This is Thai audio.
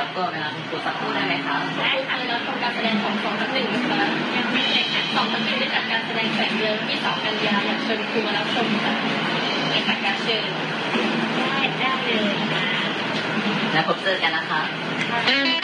ตัวเวลาคุณครูสักครู่ได้ไหมคะได้ค่ะแล้วชมการแสดงของ2/1นะคะยังไม่ใช่ค่ะ2/1ได้จัดการแสดงแสงเดือนที่2 กันยายนอยากเชิญครูมารับชมค่ะไม่ขาดการเชิญได้เลยค่ะแล้วพบเจอกันนะคะ